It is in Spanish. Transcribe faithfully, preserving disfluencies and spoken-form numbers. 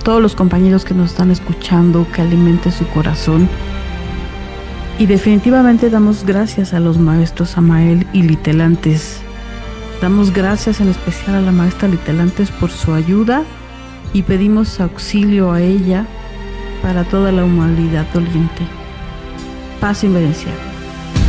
todos los compañeros que nos están escuchando, que alimente su corazón. Y definitivamente damos gracias a los maestros Amael y Litelantes. Damos gracias en especial a la maestra Litelantes por su ayuda y pedimos auxilio a ella para toda la humanidad doliente. Paz inverencial.